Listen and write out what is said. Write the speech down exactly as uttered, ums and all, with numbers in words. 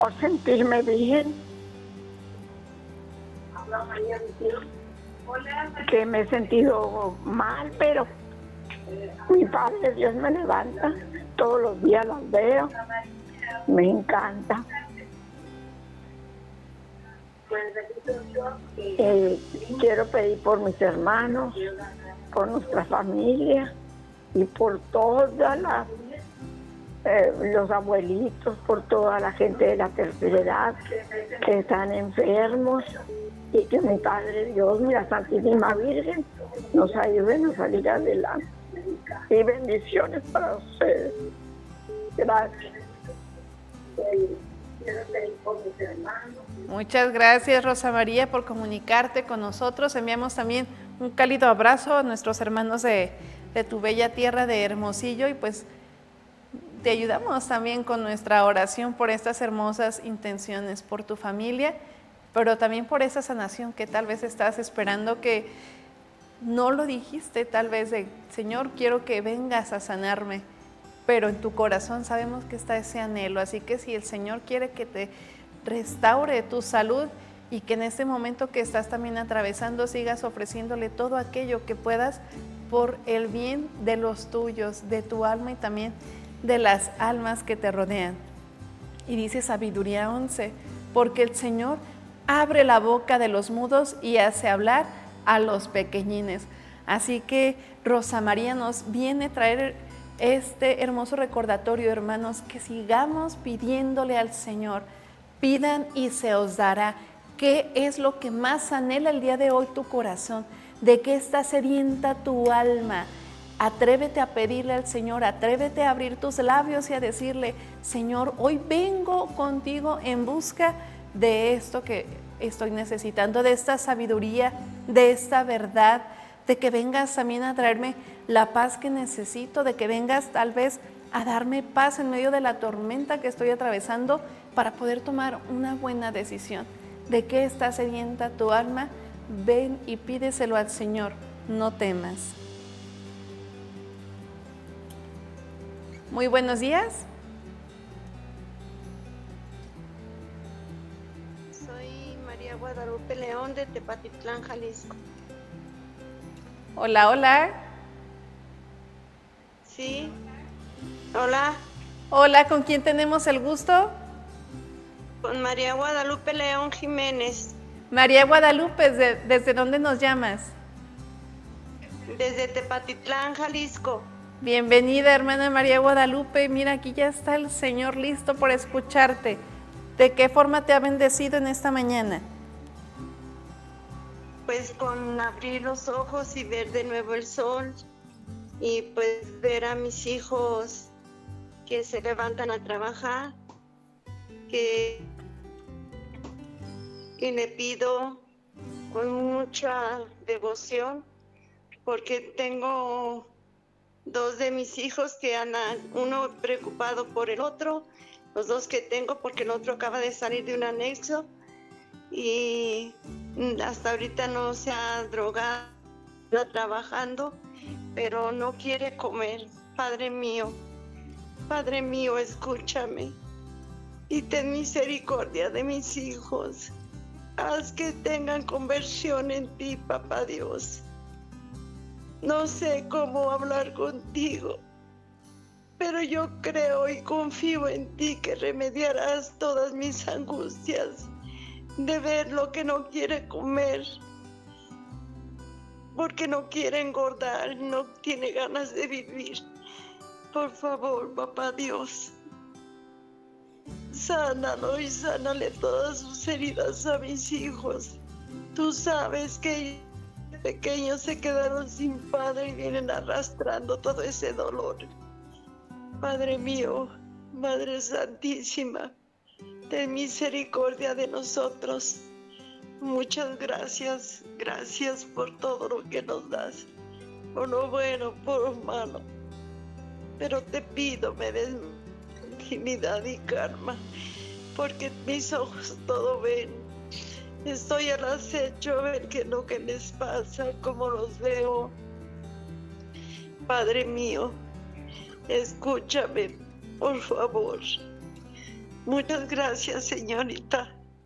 por sentirme bien, que me he sentido mal, pero mi Padre Dios me levanta, todos los días las veo, me encanta. Eh, quiero pedir por mis hermanos, por nuestra familia y por todas las Eh, los abuelitos, por toda la gente de la tercera edad que están enfermos, y que mi Padre Dios y la Santísima Virgen nos ayuden a salir adelante. Y bendiciones para ustedes. Gracias. Muchas gracias, Rosa María, por comunicarte con nosotros. Enviamos también un cálido abrazo a nuestros hermanos de, de tu bella tierra de Hermosillo, y pues te ayudamos también con nuestra oración por estas hermosas intenciones, por tu familia, pero también por esa sanación que tal vez estás esperando, que no lo dijiste tal vez de, Señor, quiero que vengas a sanarme, pero en tu corazón sabemos que está ese anhelo. Así que si el Señor quiere que te restaure tu salud y que en este momento que estás también atravesando sigas ofreciéndole todo aquello que puedas por el bien de los tuyos, de tu alma y también de las almas que te rodean. Y dice Sabiduría once, porque el Señor abre la boca de los mudos y hace hablar a los pequeñines. Así que Rosa María nos viene a traer este hermoso recordatorio, hermanos, que sigamos pidiéndole al Señor. Pidan y se os dará. ¿Qué es lo que más anhela el día de hoy tu corazón? ¿De qué está sedienta tu alma? Atrévete a pedirle al Señor, atrévete a abrir tus labios y a decirle, Señor, hoy vengo contigo en busca de esto que estoy necesitando, de esta sabiduría, de esta verdad, de que vengas también a traerme la paz que necesito, de que vengas tal vez a darme paz en medio de la tormenta que estoy atravesando para poder tomar una buena decisión. ¿De qué está sedienta tu alma? Ven y pídeselo al Señor, no temas. Muy buenos días. Soy María Guadalupe León de Tepatitlán, Jalisco. Hola, hola. Sí. Hola. Hola, ¿con quién tenemos el gusto? Con María Guadalupe León Jiménez. María Guadalupe, ¿desde, desde dónde nos llamas? Desde Tepatitlán, Jalisco. Bienvenida, hermana María Guadalupe. Mira, aquí ya está el Señor listo por escucharte. ¿De qué forma te ha bendecido en esta mañana? Pues con abrir los ojos y ver de nuevo el sol, y pues ver a mis hijos que se levantan a trabajar, que, que le pido con mucha devoción, porque tengo dos de mis hijos que andan, uno preocupado por el otro, los dos que tengo porque el otro acaba de salir de un anexo y hasta ahorita no se ha drogado, está trabajando, pero no quiere comer. Padre mío, Padre mío, escúchame y ten misericordia de mis hijos. Haz que tengan conversión en ti, Papá Dios. No sé cómo hablar contigo, pero yo creo y confío en ti que remediarás todas mis angustias de ver lo que no quiere comer, porque no quiere engordar, no tiene ganas de vivir. Por favor, Papá Dios, sánalo y sánale todas sus heridas a mis hijos. Tú sabes que pequeños se quedaron sin padre y vienen arrastrando todo ese dolor. Padre mío, Madre Santísima, ten misericordia de nosotros. Muchas gracias, gracias por todo lo que nos das, por lo bueno, por lo malo. Pero te pido me des dignidad y karma, porque mis ojos todo ven. Estoy al acecho a ver qué es lo que les pasa, cómo los veo. Padre mío, escúchame, por favor. Muchas gracias, señorita.